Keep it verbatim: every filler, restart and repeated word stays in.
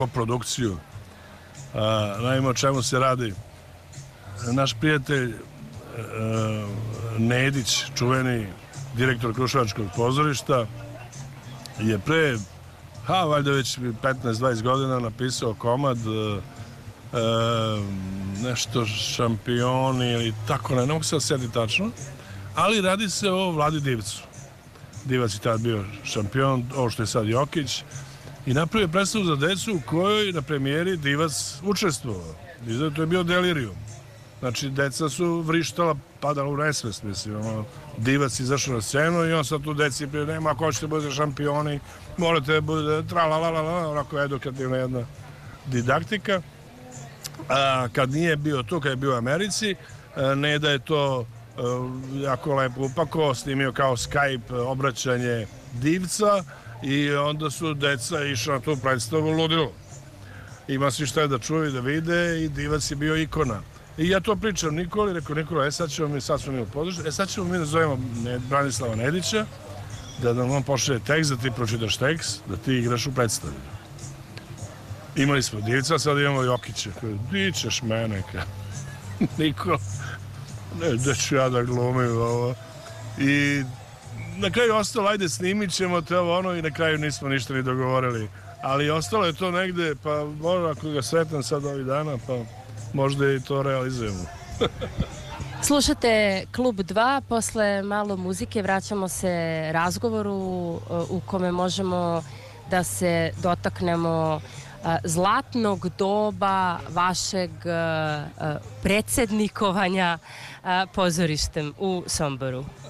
produkciju. Naime, o čemu se radi. Naš prijatelj Nedić, čuveni direktor Kruševačkog pozorišta, je pre, ha, valjda već petnaest dvadeset godina napisao komad nešto šampioni ili tako, ne, ne mogu se osjetiti tačno, ali radi se o Vladi Divcu. Divac je tad bio šampion, ovo što je sad Jokić, i napravio predstavu za decu u kojoj na premijeri Divac učestvovao. To je bio delirijum. Znači, deca su vrištala, padala u nesvest, mislim. Divac izašao na scenu i on sad tu deci prije nema, ako hoćete budete šampioni, morate da budete tra-la-la-la-la, onako edukativna jedna didaktika. A kad nije bio tu, kad je bio u Americi, ne da je to jako lepo upako, snimio kao Skype obraćanje Divca i onda su deca išla na tu predstavu ludilo. Ima svi šta je da čuju i da vide i Divac je bio ikona. I ja to pričam Nikoli, rekao Nikola, e sad ćemo mi, sad smo mi u području, e sad ćemo mi da zovemo Branislava Nedića, da nam on pošalje tekst, da ti pročitaš tekst, da ti igraš u predstavi. Imali smo Divca, sad imamo Jokića. Di ćeš mene? Nikola, ne, da ću ja da glumim ovo. I na kraju ostalo, ajde snimit ćemo te ovo ono i na kraju nismo ništa ni dogovorili. Ali ostalo je to negde, pa možda ako ga sretnem sad ovih dana, pa možda i to realizujemo. Slušate Klub dva, posle malo muzike vraćamo se razgovoru u kome možemo da se dotaknemo zlatnog doba vašeg predsednikovanja pozorištem u Somboru.